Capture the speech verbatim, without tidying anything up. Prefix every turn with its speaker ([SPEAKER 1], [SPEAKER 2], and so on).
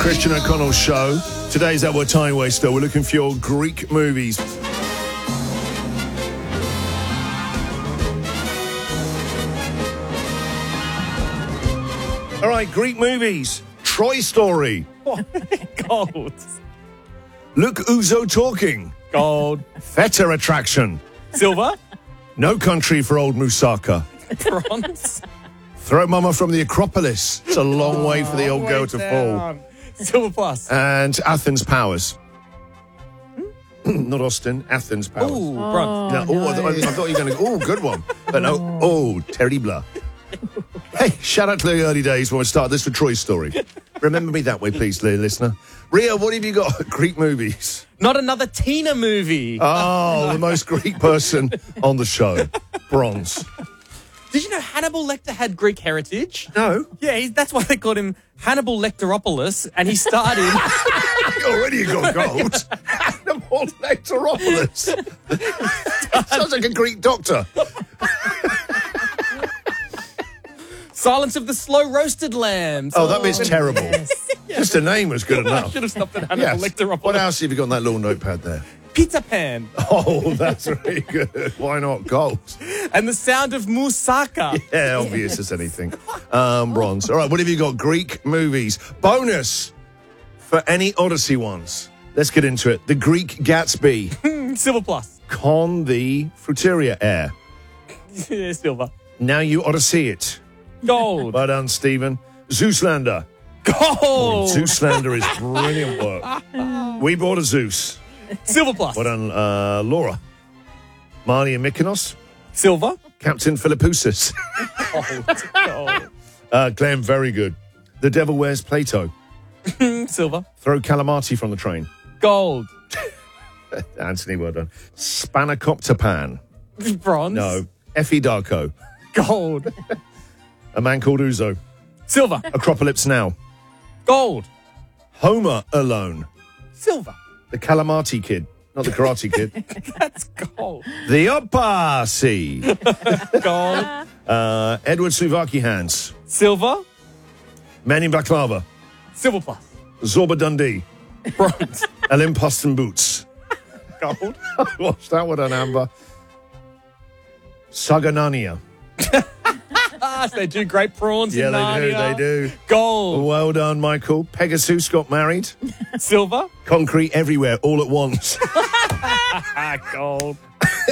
[SPEAKER 1] Christian O'Connell's show. Today's our time waster. We're looking for your Greek movies. All right, Greek movies. Troy Story.
[SPEAKER 2] Gold.
[SPEAKER 1] Luke Uzo Talking.
[SPEAKER 2] Gold.
[SPEAKER 1] Feta Attraction.
[SPEAKER 2] Silver.
[SPEAKER 1] No Country for Old Moussaka.
[SPEAKER 2] Bronze.
[SPEAKER 1] Throw Mama from the Acropolis. It's a long way for the old girl to fall.
[SPEAKER 2] Silver plus.
[SPEAKER 1] And Athens Powers. Not Austin, Athens Powers.
[SPEAKER 2] Ooh, bronze.
[SPEAKER 1] No, oh, I, th- I thought you were going to go, oh, good one. But no, oh, terrible. Hey, shout out to the early days when we started this for Troy's Story. Remember me that way, please, listener. Ria, what have you got? Greek movies.
[SPEAKER 2] Not another Tina movie.
[SPEAKER 1] Oh, the most Greek person on the show. Bronze.
[SPEAKER 2] Did you know Hannibal Lecter had Greek heritage?
[SPEAKER 1] No.
[SPEAKER 2] Yeah, he, that's why they called him Hannibal Lecteropoulos, and he started...
[SPEAKER 1] Already got gold. Hannibal Lecteropoulos. Sounds like a Greek doctor.
[SPEAKER 2] Silence of the Slow Roasted Lambs.
[SPEAKER 1] Oh, that was terrible. Just the name was good
[SPEAKER 2] I
[SPEAKER 1] enough.
[SPEAKER 2] should have stopped at Hannibal
[SPEAKER 1] Yes.
[SPEAKER 2] Lecteropoulos.
[SPEAKER 1] What else have you got on that little notepad there?
[SPEAKER 2] Peter Pan.
[SPEAKER 1] Oh, that's really good. Why not gold?
[SPEAKER 2] And The Sound of Moussaka.
[SPEAKER 1] Yeah, obvious as anything. Um, bronze. All right, what have you got? Greek movies. Bonus for any Odyssey ones. Let's get into it. The Greek Gatsby.
[SPEAKER 2] Silver plus.
[SPEAKER 1] Con the Fruteria Air.
[SPEAKER 2] Yeah, silver.
[SPEAKER 1] Now you ought to see it.
[SPEAKER 2] Gold.
[SPEAKER 1] Well done, Stephen. Zeuslander.
[SPEAKER 2] Gold.
[SPEAKER 1] Zeuslander is brilliant work. We bought a Zeus.
[SPEAKER 2] Silver plus.
[SPEAKER 1] Well done, uh, Laura. Marnie and Mykonos.
[SPEAKER 2] Silver.
[SPEAKER 1] Captain Philippoussis.
[SPEAKER 2] Gold. Gold.
[SPEAKER 1] uh, Glenn, very good. The Devil Wears Plato.
[SPEAKER 2] Silver.
[SPEAKER 1] Throw Calamati from the train.
[SPEAKER 2] Gold.
[SPEAKER 1] Anthony, well done. Spanakopter
[SPEAKER 2] Bronze.
[SPEAKER 1] No. Effie Darko.
[SPEAKER 2] Gold.
[SPEAKER 1] A Man Called Uzo.
[SPEAKER 2] Silver.
[SPEAKER 1] Acropolis Now.
[SPEAKER 2] Gold.
[SPEAKER 1] Homer Alone.
[SPEAKER 2] Silver.
[SPEAKER 1] The Calamati Kid. Not the Karate Kid.
[SPEAKER 2] That's gold.
[SPEAKER 1] The Opasi.
[SPEAKER 2] Gold.
[SPEAKER 1] Uh, Edward Suvaki Hands.
[SPEAKER 2] Silver.
[SPEAKER 1] Man in Baklava.
[SPEAKER 2] Silver plus.
[SPEAKER 1] Zorba Dundee.
[SPEAKER 2] Bronze.
[SPEAKER 1] Olympus and Boots.
[SPEAKER 2] Gold.
[SPEAKER 1] Watch that one on Amber. Saganania.
[SPEAKER 2] Ah, they do great prawns
[SPEAKER 1] Yeah,
[SPEAKER 2] in
[SPEAKER 1] they
[SPEAKER 2] Narnia.
[SPEAKER 1] do, they do.
[SPEAKER 2] Gold.
[SPEAKER 1] Well done, Michael. Pegasus got married.
[SPEAKER 2] Silver.
[SPEAKER 1] Concrete everywhere, all at once.
[SPEAKER 2] Ah, gold.